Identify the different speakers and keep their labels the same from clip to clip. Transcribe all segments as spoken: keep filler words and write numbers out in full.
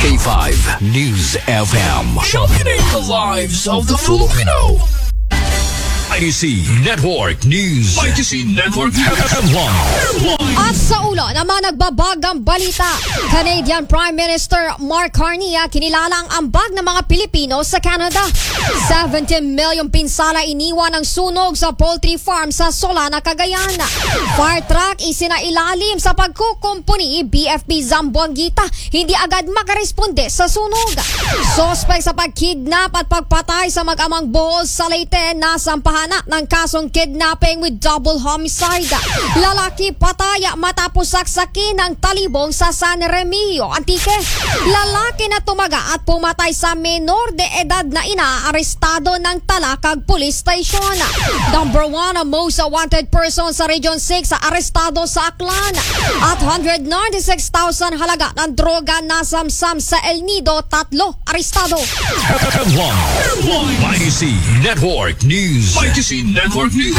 Speaker 1: K five News F M. Championing the lives of the Filipino. I T C Network News. I T C Network Headline.
Speaker 2: At sa ulo ng mga nagbabagang balita, Canadian Prime Minister Mark Carney kinilala ang ambag ng mga Pilipino sa Canada. seventeen million pinsala iniwan ng sunog sa poultry farm sa Solana, Cagayan. Fire truck isinailalim sa pagkukumpuni B F P Zamboanguita, hindi agad makaresponde sa sunog. Suspect sa pagkidnap at pagpatay sa mag-amang Bohol sa Leyte nasampahan ng kasong kidnapping with double homicide. Lalaki pataya matapos saksakin ng talibong sa San Remigio, Antique. Lalaki na tumaga at pumatay sa menor de edad na ina arestado ng Talakag Police Station. Number one ang most wanted person sa Region six arestado sa Aklan. At one hundred ninety-six thousand halaga ng droga nasamsam sa El Nido, tatlo arestado.
Speaker 1: Headline. I T C Network News. I T C Network News.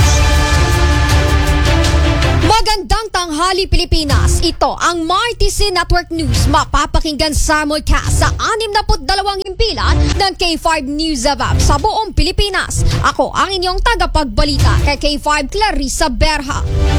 Speaker 2: Magandang tanghali, Pilipinas. Ito ang M I T C Network News. Mapapakinggan simulcast sa anim na dalawang himpilan ng K five News F M sa buong Pilipinas. Ako ang inyong tagapagbalita kay K five Clarissa Berha.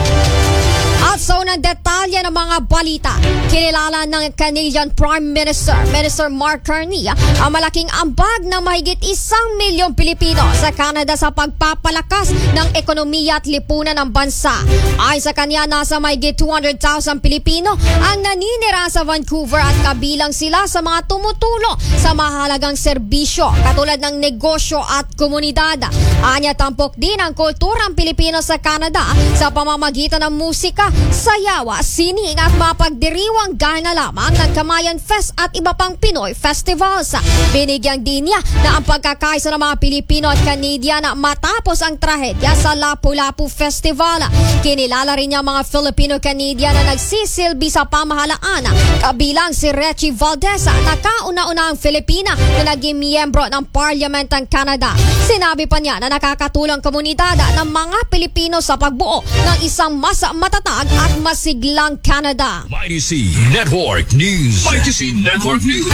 Speaker 2: At sa unang detalye ng mga balita, kinilala ng Canadian Prime Minister, Minister Mark Carney, ang malaking ambag ng mahigit isang milyong Pilipino sa Canada sa pagpapalakas ng ekonomiya at lipunan ng bansa. Ay sa kanya, nasa mahigit two hundred thousand Pilipino ang naninira sa Vancouver at kabilang sila sa mga tumutulong sa mahalagang serbisyo katulad ng negosyo at komunidad. Anya, tampok din ang kulturang Pilipino sa Canada sa pamamagitan ng musika, sayawa, sining at mapagdiriwang gana lamang ng Kamayan Fest at iba pang Pinoy festivals. Binigyang din niya na ang pagkakaisa ng mga Pilipino at Canadian matapos ang trahedya sa Lapu-Lapu Festival. Kinilala rin niya mga Filipino-Canadian na nagsisilbi sa pamahalaan, kabilang si Rechy Valdez na kauna-unahang Filipina na naging miyembro ng Parliament ng Canada. Sinabi pa niya na nakakatulong komunidad ng mga Pilipino sa pagbuo ng isang mas matatag at masiglang Canada.
Speaker 1: I T C Network News. I T C Network News.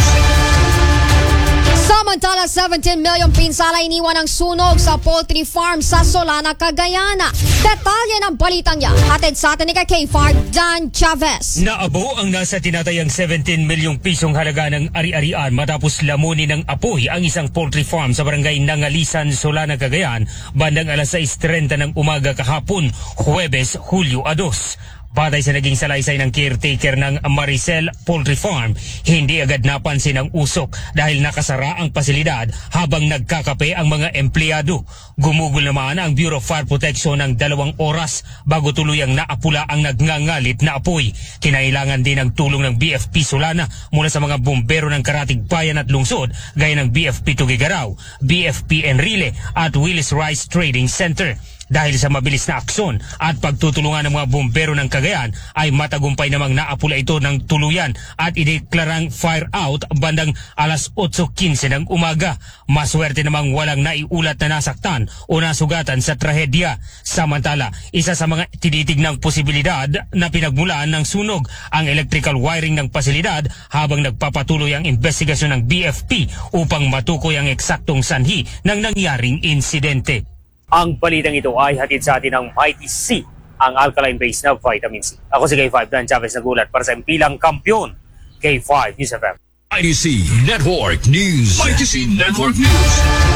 Speaker 2: Samantala, seventeen million pinsala iniwan ng sunog sa poultry farm sa Solana, Cagayan. Detalye ng balitang yan, hatid sa atin ni K five Dan Chavez.
Speaker 3: Naabo ang nasa tinatayang seventeen milyong pisong halaga ng ari-arian matapos lamunin ng apoy ang isang poultry farm sa barangay Nangalisan, Solana, Cagayan, bandang alas sais trenta ng umaga kahapon, Huwebes, Hulyo two. Batay sa naging salaysay ng caretaker ng Maricel Poultry Farm, hindi agad napansin ang usok dahil nakasara ang pasilidad habang nagkakape ang mga empleyado. Gumugol naman ang Bureau of Fire Protection ng dalawang oras bago tuluyang naapula ang nagngangalit na apoy. Kinailangan din ang tulong ng B F P Solana mula sa mga bumbero ng Karatig Bayan at Lungsod gaya ng B F P Tugigaraw, B F P Enrile at Willis Rice Trading Center. Dahil sa mabilis na aksyon at pagtutulungan ng mga bumbero ng Cagayan ay matagumpay namang naapula ito ng tuluyan at ideklarang fire out bandang alas eight fifteen ng umaga. Maswerte namang walang naiulat na nasaktan o nasugatan sa trahedya. Samantala, isa sa mga tinitignang posibilidad na pinagmulan ng sunog ang electrical wiring ng pasilidad habang nagpapatuloy ang investigasyon ng B F P upang matukoy ang eksaktong sanhi ng nangyaring insidente.
Speaker 4: Ang balitang ito ay hatid sa atin ng Mighty C, ang alkaline-based na vitamin C. Ako si K five Dan Chavez nagulat para sa impilang kampiyon, K five News F M.
Speaker 1: I T C Network News. I T C Network News.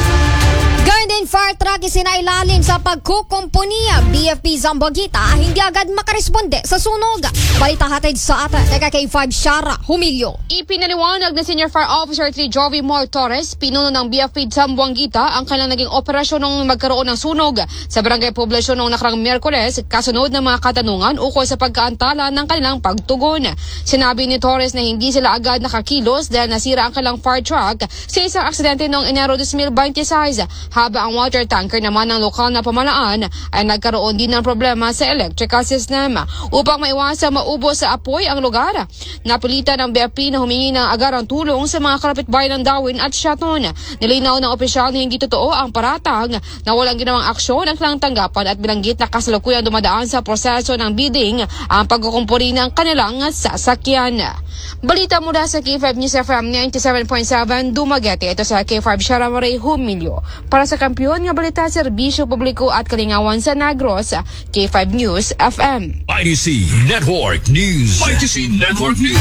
Speaker 2: Gayun din, fire truck isinailalim sa pagkukumpuni B F P Zamboanguita, hindi agad makaresponde sa sunog. Balita hatid sa atin ng K five Shara Humilio.
Speaker 5: Ipinaliwanag na Senior Fire Officer three Jovi Moore Torres, pinuno ng B F P Zamboanguita, ang kanilang naging operasyon nung magkaroon ng sunog sa barangay poblasyon noong nakarang Miyerkules, kasunod ng mga katanungan ukol sa pagkaantala ng kanilang pagtugon. Sinabi ni Torres na hindi sila agad nakakilos dahil nasira ang kanilang fire truck sa isang aksidente noong Enero twenty twenty-six, habang ang ang water tanker naman ng lokal na pamahalaan ay nagkaroon din ng problema sa electrical system. Upang maiwasang maubos sa apoy ang lugar, napilitan ng B F P na humingi ng agarang tulong sa mga kalapitbayan ng Darwin at Shaton. Nilinaw ng opisyal na hindi totoo ang paratang na walang ginawang aksyon ang kanilang tanggapan at binanggit na kasalukuyang dumadaan sa proseso ng bidding ang pagkukumpuni ng kanilang sasakyan. Balita mula sa K five News F M ninety-seven point seven Dumaguete. Ito sa K five Shara Marie Humilio. Para sa kampiyon nga balita, serbisyo publiko at kalingawan sa Negros, K five News F M.
Speaker 1: I D C Network News. I D C Network News.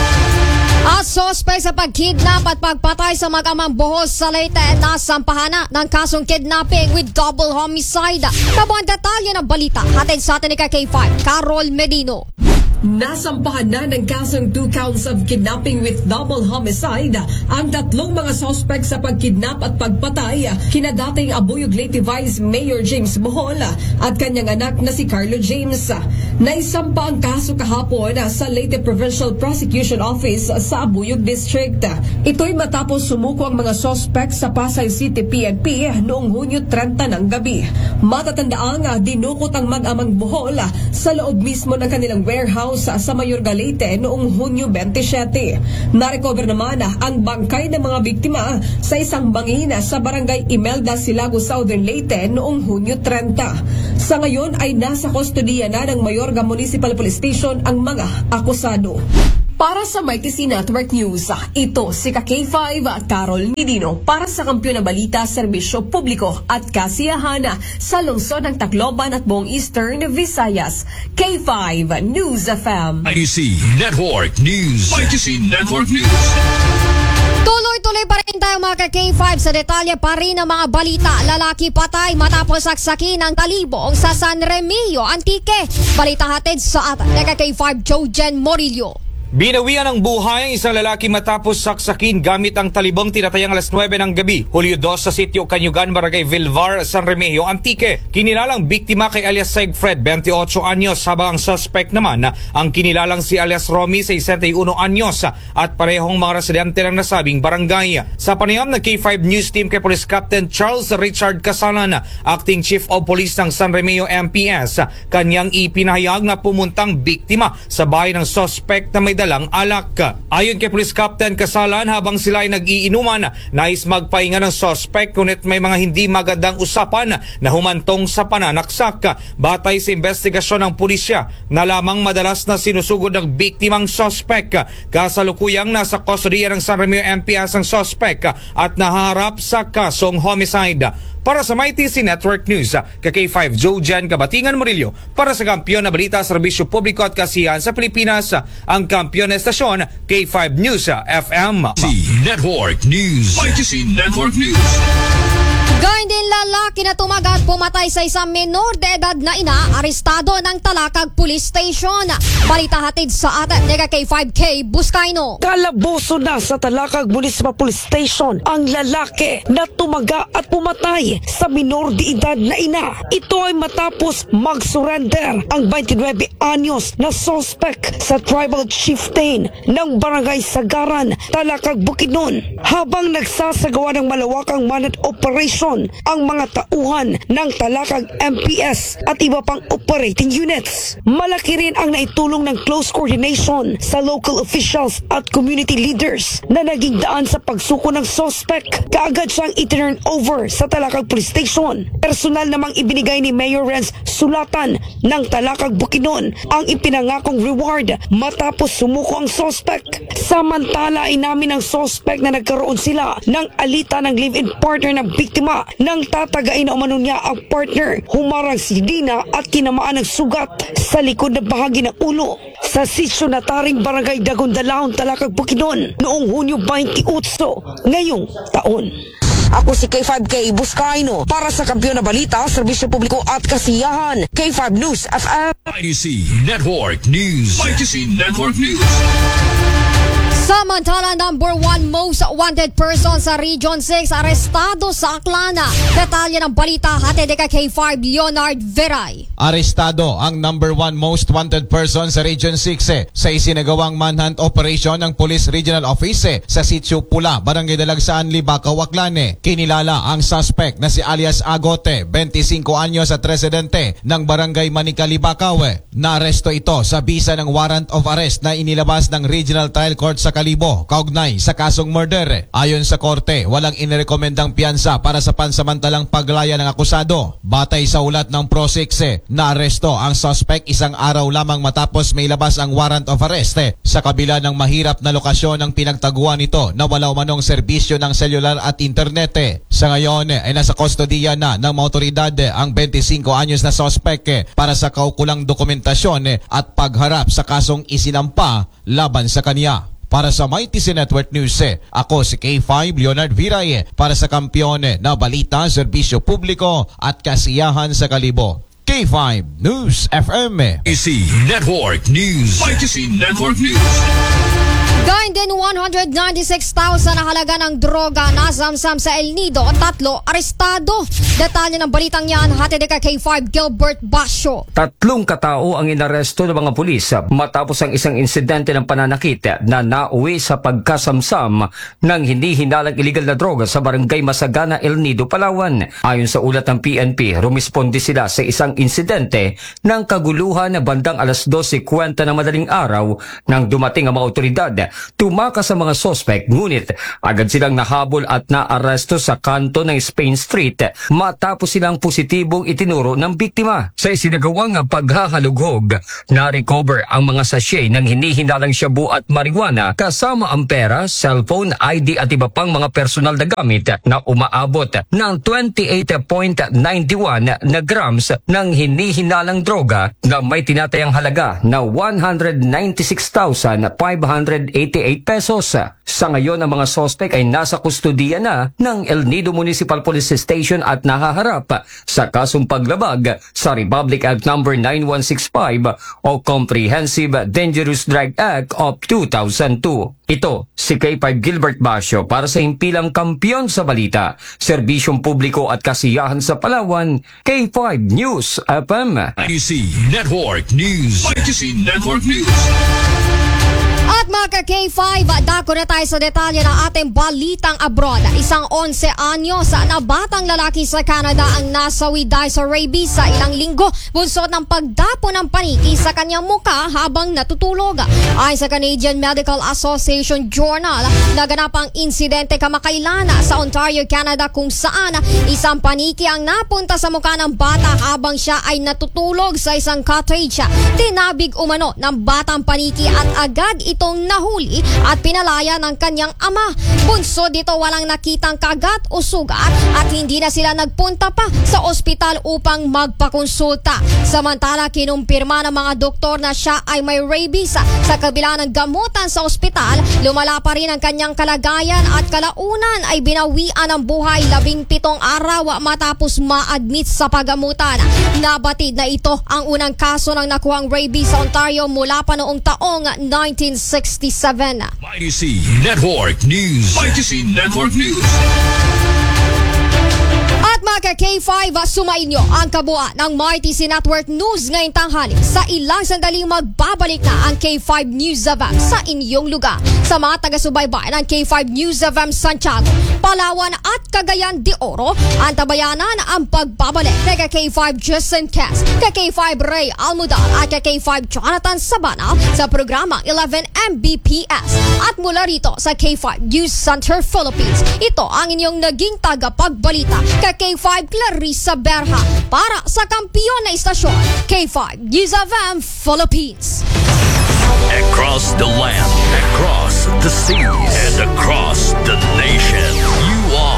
Speaker 2: At sospek sa pagkidnap at pagpatay sa mag-amang buhos sa Leyte, nasampahan na ng kasong kidnapping with double homicide. Kabuang detalye ng balita, hatid sa atin ni K five, Carol Medino.
Speaker 6: Nasampahan na ng kasong two counts of kidnapping with double homicide ang tatlong mga suspect sa pagkidnap at pagpatay kina dating Abuyog Leyte Vice Mayor James Bohol at kanyang anak na si Carlo James. Naisampa ang kaso kahapon sa Leyte Provincial Prosecution Office sa Abuyog District. Ito'y matapos sumuko ang mga suspect sa Pasay City P N P noong Hunyo thirty ng gabi. Matatandaang dinukot ang mag-amang Bohol sa loob mismo ng kanilang warehouse sa Mayorga Leyte noong Hunyo twenty-seven. Narecover naman ang bangkay ng mga biktima sa isang bangin sa Barangay Imelda, Silago, Southern Leyte noong Hunyo thirty. Sa ngayon ay nasa kustodiya na ng Mayorga Municipal Police Station ang mga akusado. Para sa I T C Network News, ito si K five Carol Medino para sa Kampiyon na Balita, Serbisyo Publiko at Kasiyahan sa lungsod ng Tacloban at buong Eastern Visayas. K five News F M.
Speaker 1: I D C Network News. I D C Network News.
Speaker 2: Tuloy-tuloy pa rin tayo mga K five sa detalye pa rin ng mga balita. Lalaki patay matapos saksakin ng talibong sa San Remigio, Antique. Balita hatid sa atin ni K five Jojen Morillo.
Speaker 7: Binawian ng buhay ang isang lalaki matapos saksakin gamit ang talibong tinatayang alas nuwebe ng gabi, Hulyo dos sa sitio Kanyugan, Barangay Vilvar, San Remigio, Antique. Kinilalang biktima kay alias Segfred, twenty-eight anyos, habang ang suspect naman ang kinilalang si alias Romy, sixty-one anyos, at parehong mga residente ng nasabing barangay. Sa panayam ng K five News Team kay Police Captain Charles Richard Casalan, Acting Chief of Police ng San Remigio M P S, kanyang ipinahayag na pumuntang biktima sa bahay ng suspect na may dalang alak. Ayon kay Police Captain Casalan, habang sila ay nag-iinuman, nais magpahinga ng suspect ngunit may mga hindi magandang usapan na humantong sa pananaksak. Batay sa investigasyon ng pulisya, na lamang madalas na sinusugod ng biktimang suspect. Kasalukuyang nasa kustodiya ng San Remigio M P S ang suspect at naharap sa kasong homicide. Para sa M I T C Network News, K five Jojen Kabatingan Murillo para sa Kampiyon na Balita, Serbisyo Publiko at Kasiyahan sa Pilipinas, ang kampiyon na estasyon K five News F M.
Speaker 1: I D C Network News. I D C Network News.
Speaker 2: Gayun din lalaki na tumagat pumatay sa isang minor de edad na ina, arestado ng Talakag Police Station. Balita hatid sa atin ni K five K Buscaino.
Speaker 8: Kalaboso na sa Talakag Municipal Police Station ang lalaki na tumaga at pumatay sa minor de edad na ina. Ito ay matapos mag-surrender ang twenty-nine anyos na suspect sa tribal chieftain ng Barangay Sagaran, Talakag, Bukidnon. Habang nagsasagawa ng malawakang manhunt operation ang mga tauhan ng Talakag M P S at iba pang operating units. Malaki rin ang naitulong ng close coordination sa local officials at community leaders na naging daan sa pagsuko ng suspect. Kaagad siyang i-turn over sa Talakag Police Station. Personal namang ibinigay ni Mayor Renz Sulatan ng Talakag, Bukidnon ang ipinangakong reward matapos sumuko ang suspect. Samantala ay namin ang suspect na nagkaroon sila ng alita ng live-in partner ng biktima nang tatagain na umano niya ang partner. Humarang si Dina at tinamaan ng sugat sa likod na bahagi ng ulo sa sitio na taring Barangay Dagondalaon, Talakag, Bukidnon noong Hunyo twenty-eight ngayong taon. Ako si K five K Buscaino para sa Kampiyon na Balita, Serbisyo Publiko at Kasiyahan, K five News F M.
Speaker 1: I D C Network News. I D C Network News.
Speaker 2: Sa Samantala, number one most wanted person sa Region six, arestado sa Aklana. Detalye ng balita, hatid kay K five Leonard Veray.
Speaker 9: Arestado ang number one most wanted person sa Region six eh, sa isinagawang manhunt operation ng Police Regional Office eh, sa Sitio Pula, Barangay Dalagsaan, Libacao, Aklane. Kinilala ang suspect na si alias Agote, twenty-five anyos at residente ng Barangay Manica, Libacao. Eh. Naaresto ito sa bisa ng warrant of arrest na inilabas ng Regional Trial Court sa Kalibo, kaugnay sa kasong murder. Ayon sa korte, walang inirekomendang piyansa para sa pansamantalang paglaya ng akusado. Batay sa ulat ng prosekse, naaresto ang suspect isang araw lamang matapos may labas ang warrant of arrest eh, sa kabila ng mahirap na lokasyon ng pinagtaguan nito na wala umanong serbisyo ng selular at internet. Eh. Sa ngayon eh, ay nasa kustodiya na ng mga otoridad eh, ang twenty-five anyos na suspect eh, para sa kaukulang dokumentasyon eh, at pagharap sa kasong isinampa laban sa kanya. Para sa Mighty C Network News, eh, ako si K five Leonard Viray eh, para sa kampiyon eh, na balita, serbisyo publiko at kasiyahan sa Kalibo. K five News F M.
Speaker 1: Mighty C Network News. Mighty C Network News.
Speaker 2: Gayun din one hundred ninety-six thousand na halaga ng droga na samsam sa El Nido, tatlo arestado. Detalye ng balitang yan, hatid kay K five Gilbert Basyo.
Speaker 10: Tatlong katao ang inaresto ng mga pulis matapos ang isang insidente ng pananakit na nauwi sa pagkasamsam ng hindi hinalang illegal na droga sa Barangay Masagana, El Nido, Palawan. Ayon sa ulat ng P N P, rumisponde sila sa isang insidente ng kaguluhan na bandang alas dose kwenta ng madaling araw nang dumating ang mga otoridad. Tumakas sa mga sospek, ngunit agad silang nahabol at naaresto sa kanto ng Spain Street matapos silang positibong itinuro ng biktima. Sa isinagawang paghahalughog, na-recover ang mga sachet ng hinihinalang shabu at marijuana kasama ang pera, cellphone, I D at iba pang mga personal na gamit na umaabot ng twenty-eight point nine one na grams ng hinihinalang droga na may tinatayang halaga na one hundred ninety-six thousand five hundred eighty-eight pesos. Sa ngayon, ang mga sospek ay nasa kustodiya na ng El Nido Municipal Police Station at nahaharap sa kasong paglabag sa Republic Act number nine one six five o Comprehensive Dangerous Drug Act of two thousand two. Ito si K five Gilbert Basyo para sa himpilang kampiyon sa balita, serbisyong publiko at kasiyahan sa Palawan, K five News F M.
Speaker 1: Mighty C Network News. Mighty C Network News.
Speaker 2: At mga K five, dako na tayo sa detalye ng ating balitang abroad. Isang eleven anyos na batang lalaki sa Canada ang nasawi dahil sa rabies sa ilang linggo bunsod ng pagdapo ng paniki sa kanyang muka habang natutulog. Ayon sa Canadian Medical Association Journal, naganap ang insidente kamakailan sa Ontario, Canada kung saan isang paniki ang napunta sa muka ng bata habang siya ay natutulog sa isang cottage. Tinabig umano ng batang paniki at agad itong nahuli at pinalaya ng kanyang ama. Bunso dito walang nakitang kagat o sugat at hindi na sila nagpunta pa sa ospital upang magpakonsulta. Samantala, kinumpirma ng mga doktor na siya ay may rabies. Sa kabila ng gamutan sa ospital, lumala pa rin ang kanyang kalagayan at kalaunan ay binawian ng buhay labing pitong araw matapos ma-admit sa pagamutan. Nabatid na ito ang unang kaso ng nakuhang rabies sa Ontario mula pa noong taong nineteen sixty-seven.
Speaker 1: Mighty C Network News. Mighty C Network News.
Speaker 2: At mga K five, sumainyo ang kabuuan ng Mighty C Network News ngayong tanghali. Sa ilang sandaling magbabalik na ang K five News F M sa inyong lugar. Sa mga taga-subaybay ng K five News F M Santiago, Palawan at Cagayan de Oro, antabayanan ang pagbabalik kay K five Justin Cass, kay K five Ray Almudal at kay K five Jonathan Sabana sa programang eleven M B P S. At mula rito sa K five News Center Philippines, ito ang inyong naging tagapagbalita kay K five Clarissa Berha para sa kampiyon na istasyon, K five News F M Philippines.
Speaker 1: Across the land, across the seas, and across the nation.